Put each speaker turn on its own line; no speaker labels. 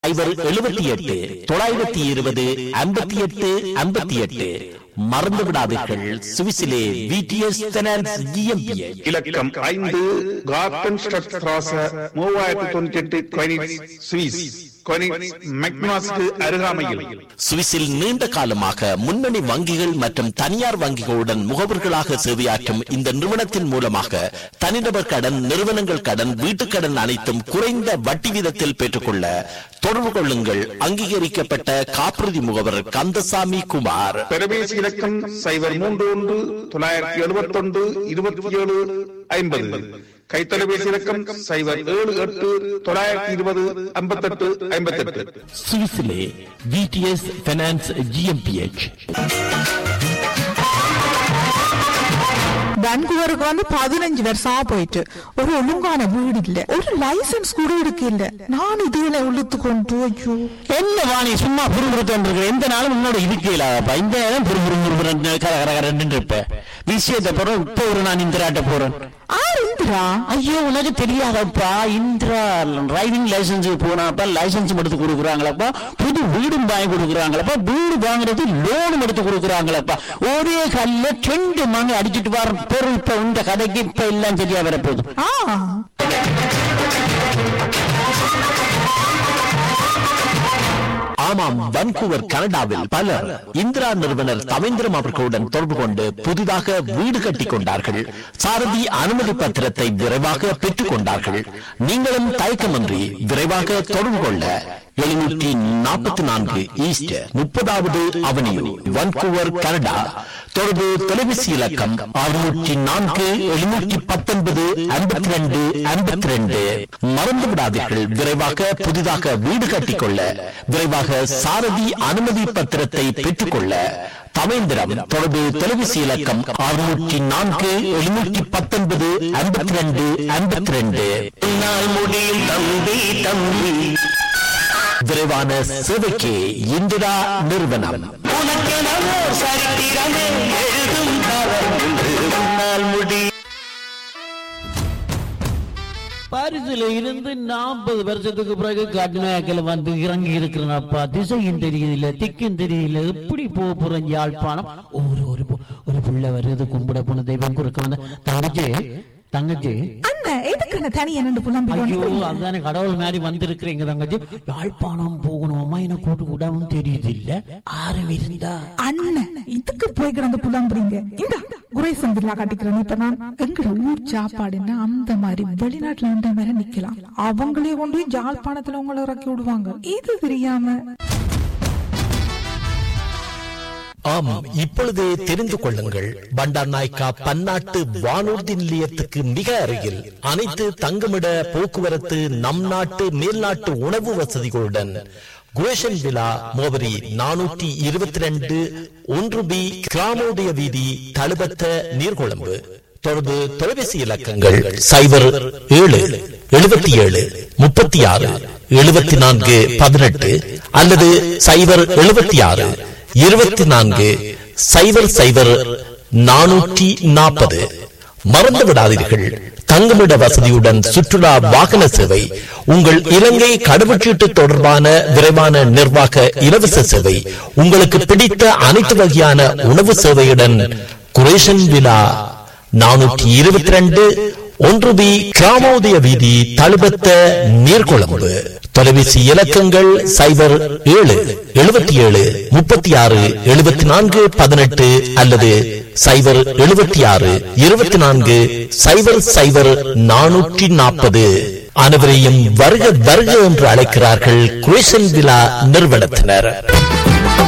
078-920-58-58. மறந்து விடாதீர்கள், சுவிஸிலே VTS finance GmbH.
இலக்கம் 5 கார்டன் ஸ்ட்ராஸ 3098 கொனிட்ஸ் சுவிஸ். அருகாமையில்
சுவிஸில் நீண்ட காலமாக முன்னணி வங்கிகள் மற்றும் தனியார் வங்கிகளுடன் முகவர்களாக சேவையாற்றும் இந்த நிறுவனத்தின் மூலமாக தனிநபர் கடன், நிறுவனங்கள் கடன், வீட்டுக் கடன் அனைத்தும் குறைந்த வட்டி வீதத்தில் பெற்றுக்கொள்ள தொடர்பு கொள்ளுங்கள். அங்கீகரிக்கப்பட்ட காப்புறுதி முகவர் கந்தசாமி குமார்.
தொலைபேசி இலக்கம் 031-971-2750. கைத்தொலைபேசி இலக்கம் 078-920-58-58.
சுவிஸிலே விடிஎஸ் ஃபைனான்ஸ் GmbH.
வான்கூவருக்கு 15 வருஷமா போயிட்டு ஒரு ஒழுங்கான வீடு இல்ல, ஒரு லைசன்ஸ் கூட இருக்கு இல்ல. நான் இதுல உள்ளுத்து கொண்டு ஐயோ
என்ன வாணி சும்மா புரிபுறுத்தோன்று எந்த நாளும் முன்னோட இருக்கலாப்பா. இந்த நேரம் புரிபுறு இருப்ப விஷயத்தை போறோம். இப்போ ஒரு நான் இந்திராட்ட போறேன்.
இந்திரா?
ஐயோ உனக்கு தெரியாதப்பா, இந்திரா டிரைவிங் லைசன்ஸ் போனாப்பா, லைசன்ஸ் எடுத்து கொடுக்குறாங்களப்பா, புது வீடும் வாங்கி கொடுக்குறாங்களப்பா, வீடு வாங்குறது லோனும் எடுத்து கொடுக்குறாங்களப்பா. ஒரே கல்ல 2 மணி அடிச்சுட்டு வர பொருள். இப்ப இந்த கதைக்கு இப்ப எல்லாம் சரியா வரப்போகுது. ஆமாம், வான்கூவர் கனடாவில் பலர் இந்திரா நிறுவனர் தவேந்திரம் அவர்களுடன் தொடர்பு கொண்டு புதிதாக வீடு கட்டிக் கொண்டார்கள். சாரதி அனுமதி பத்திரத்தை விரைவாக பெற்றுக் கொண்டார்கள். நீங்களும் தயக்கமின்றி விரைவாக தொடர்பு கொள்ள 744 ஈஸ்ட் 30வது அவென்யூ, வான்கூவர் கனடா. தொடர்பு தொலைபேசி இலக்கம் 604-719-52-52. மறந்து விடாதீர்கள், விரைவாக புதிதாக வீடு கட்டிக்கொள்ள, விரைவாக சாரதி அனுமதி பத்திரத்தை பெற்றுக்கொள்ள தவேந்திரம். தொடர்பு தொலைபேசி இலக்கம் 604-719-52-52. முடியும் தம்பி தம்பி, விரைவான சேவைக்கு இந்திரா நிறுவனம்.
பாரிஸ்ல இருந்து 40 வருஷத்துக்கு பிறகு கடுமையாக்கல வந்து இறங்கி இருக்கிறனப்பா. திசையும் தெரியல, திக்கும் தெரியல, எப்படி போக போறேன் யாழ்ப்பாணம். ஒரு புள்ள வருது, கும்பிட போன தெய்வம் குறுக்க வந்த தங்கச்சி அதானே கடவுள் மாதிரி வந்திருக்கிறீங்க தங்கச்சி. யாழ்ப்பாணம் போகணுமா, எனக்கு கூட்டு கூடாம தெரியுது இல்ல. ஆரம் இருந்தா
அண்ணன் இதுக்கு போய் கிடந்து புலம்புறீங்க. இந்த குரேசன் பில்லா காட்டிக்கிறேன். இப்ப நான் எங்கட ஊர் சாப்பாடுன்னா அந்த மாதிரி வெளிநாட்டுல இருந்த மாதிரி நிக்கலாம். அவங்களே கொண்டு போய் யாழ்ப்பாணத்துல உங்களை இறக்கி விடுவாங்க. இது தெரியாம
ஆமாம், இப்பொழுதே தெரிந்து கொள்ளுங்கள். பண்டார் நாயக்கா பன்னாட்டு வானூர்தி நிலையத்துக்கு மிக அருகில் அனைத்து தங்குமிட போக்குவரத்து, நம் நாட்டு மேல்நாட்டு உணவு வசதிகளுடன் குரேஷன் விழா மோபரி 422 1B கிராமோதய வீதி, தழுபத்த நீர்கொழும்பு. தொடர்பு தொலைபேசி இலக்கங்கள் 07-77-36-74-18 அல்லது 076-24-00-440. மறந்து விடாதீர்கள், தங்குமிட வசதியுடன் சுற்றுலா வாகன சேவை, உங்கள் இலங்கை கடவுச்சீட்டு தொடர்பான விரைவான நிர்வாக இலவச சேவை, உங்களுக்கு பிடித்த அனைத்து வகையான உணவு சேவையுடன் குரேஷன் விழா 422 1B கிராமோதய வீதி, தழுபத்த நீர்கொழும்பு. தொலைபேசி இலக்கங்கள் 07-77-36-74-18 அல்லது 076-24-00-440. அனைவரையும் வருக வருக என்று அழைக்கிறார்கள் குரேஷன் விழா நிறுவனத்தினர்.